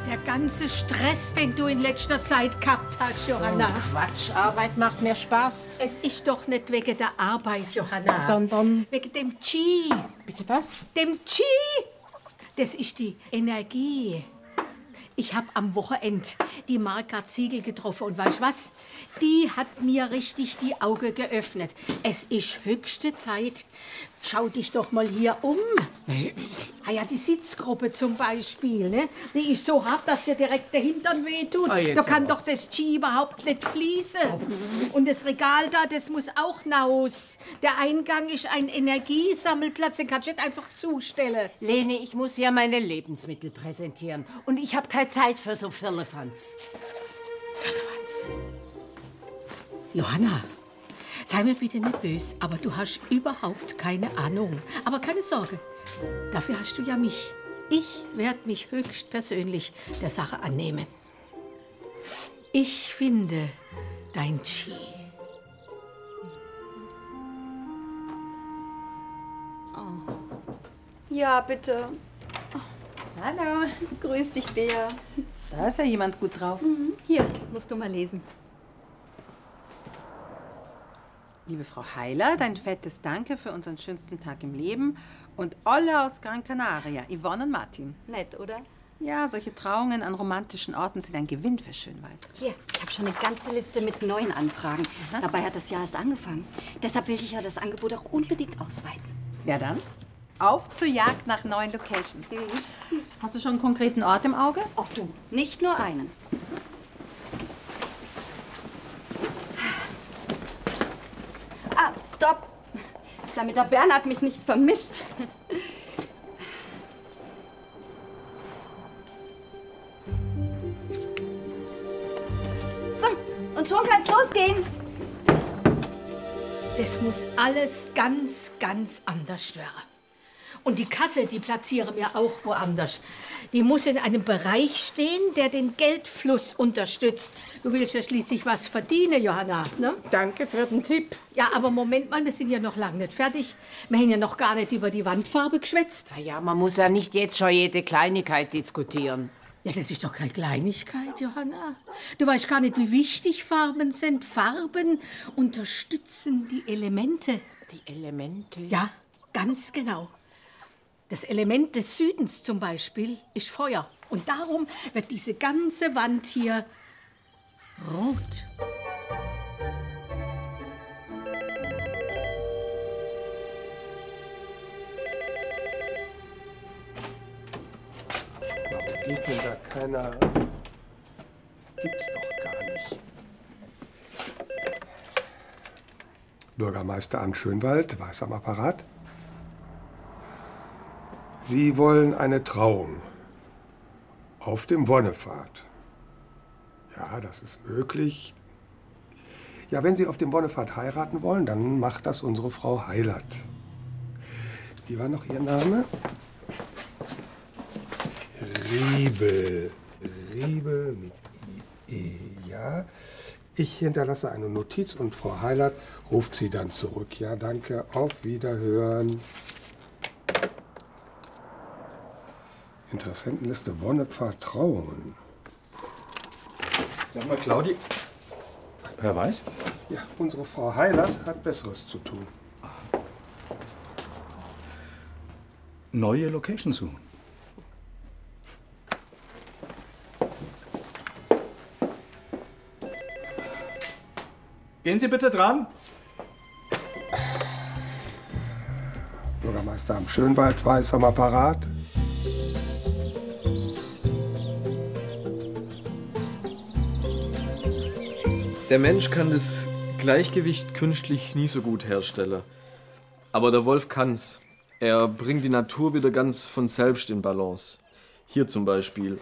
Der ganze Stress, den du in letzter Zeit gehabt hast, Johanna. So Quatsch, Arbeit macht mir Spaß. Es ist doch nicht wegen der Arbeit, Johanna. Sondern? Wegen dem Qi. Bitte was? Dem Qi. Das ist die Energie. Ich habe am Wochenende die Marga Ziegel getroffen und weißt was? Die hat mir richtig die Augen geöffnet. Es ist höchste Zeit. Schau dich doch mal hier um. Ah ja, die Sitzgruppe zum Beispiel, ne? Die ist so hart, dass dir direkt der Hintern wehtut. Da kann doch das Qi überhaupt nicht fließen. Und das Regal da, das muss auch raus. Der Eingang ist ein Energiesammelplatz, den kannst du nicht einfach zustellen. Leni, ich muss ja meine Lebensmittel präsentieren. Und ich habe keine Zeit für so Firlefanz. Firlefanz? Johanna, sei mir bitte nicht böse, aber du hast überhaupt keine Ahnung. Aber keine Sorge, dafür hast du ja mich. Ich werde mich höchstpersönlich der Sache annehmen. Ich finde dein Qi. Oh. Ja, bitte. Hallo. Grüß dich, Bea. Da ist ja jemand gut drauf. Hier, musst du mal lesen. Liebe Frau Heiler, dein fettes Danke für unseren schönsten Tag im Leben. Und alle aus Gran Canaria, Yvonne und Martin. Nett, oder? Ja, solche Trauungen an romantischen Orten sind ein Gewinn für Schönwald. Hier, ich habe schon eine ganze Liste mit neuen Anfragen. Dabei hat das Jahr erst angefangen. Deshalb will ich ja das Angebot auch unbedingt ausweiten. Ja dann, auf zur Jagd nach neuen Locations. Hast du schon einen konkreten Ort im Auge? Ach du, nicht nur einen. Ah, stopp! Damit der Bernhard mich nicht vermisst. So, und schon kann's losgehen. Das muss alles ganz, ganz anders werden. Und die Kasse, die platzieren wir auch woanders. Die muss in einem Bereich stehen, der den Geldfluss unterstützt. Du willst ja schließlich was verdienen, Johanna, ne? Danke für den Tipp. Ja, aber Moment mal, wir sind ja noch lange nicht fertig. Wir haben ja noch gar nicht über die Wandfarbe geschwätzt. Na ja, man muss ja nicht jetzt schon jede Kleinigkeit diskutieren. Ja, das ist doch keine Kleinigkeit, Johanna. Du weißt gar nicht, wie wichtig Farben sind. Farben unterstützen die Elemente. Die Elemente? Ja, ganz genau. Das Element des Südens zum Beispiel ist Feuer. Und darum wird diese ganze Wand hier rot. Warum geht denn da keiner? Gibt's doch gar nicht. Bürgermeisteramt Schönwald, weiß am Apparat. Sie wollen eine Trauung auf dem Wonnepfad. Ja, das ist möglich. Ja, wenn Sie auf dem Wonnepfad heiraten wollen, dann macht das unsere Frau Heilert. Wie war noch Ihr Name? Riebel. Riebel mit IE, ja. Ich hinterlasse eine Notiz und Frau Heilert ruft Sie dann zurück. Ja, danke. Auf Wiederhören. Interessentenliste Wonnepfad Trauungen. Sag mal, Claudi. Herr Weiß? Ja, unsere Frau Heilert hat Besseres zu tun. Neue Location suchen. Gehen Sie bitte dran. Bürgermeisteramt Schönwald, weiß am Apparat. Der Mensch kann das Gleichgewicht künstlich nie so gut herstellen. Aber der Wolf kann's. Er bringt die Natur wieder ganz von selbst in Balance. Hier zum Beispiel.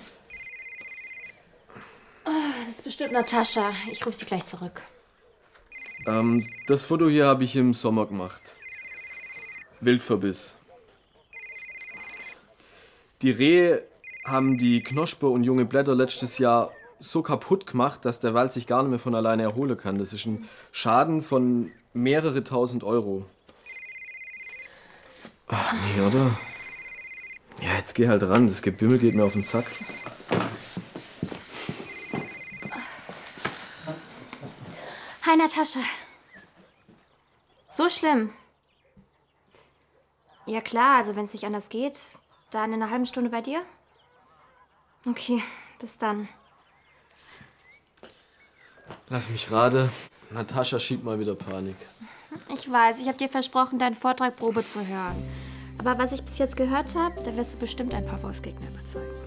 Das ist bestimmt Natascha. Ich rufe sie gleich zurück. Das Foto hier habe ich im Sommer gemacht. Wildverbiss. Die Rehe haben die Knospe und junge Blätter letztes Jahr so kaputt gemacht, dass der Wald sich gar nicht mehr von alleine erholen kann. Das ist ein Schaden von mehrere tausend Euro. Ach, nee, oder? Ja, jetzt geh halt ran. Das Gebimmel geht mir auf den Sack. Hi, Natascha. So schlimm? Ja klar, also wenn es nicht anders geht, dann in einer halben Stunde bei dir? Okay, bis dann. Lass mich raten. Natascha schiebt mal wieder Panik. Ich weiß, ich habe dir versprochen, deinen Vortrag Probe zu hören. Aber was ich bis jetzt gehört habe, da wirst du bestimmt ein paar Faustgegner überzeugen.